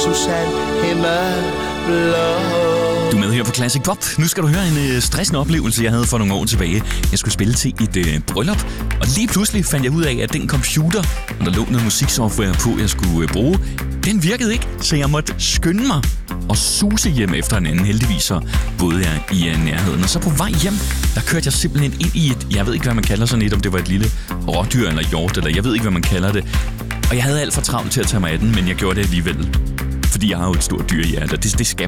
usand himmelblå. Du er med her på Classic Pop. Nu skal du høre en stressende oplevelse, jeg havde for nogle år tilbage. Jeg skulle spille til et bryllup, og lige pludselig fandt jeg ud af, at den computer, der lå noget musiksoftware på, jeg skulle bruge, den virkede ikke, så jeg måtte skynde mig og suse hjem efter en anden. Heldigvis så boede jeg i nærheden. Og så på vej hjem, der kørte jeg simpelthen ind i et, jeg ved ikke, hvad man kalder sådan et, om det var et lille rådyr eller hjort, eller jeg ved ikke, hvad man kalder det. Og jeg havde alt for travlt til at tage mig af den, men jeg gjorde det alligevel. Fordi jeg har jo et stort dyrehjerte, og det skal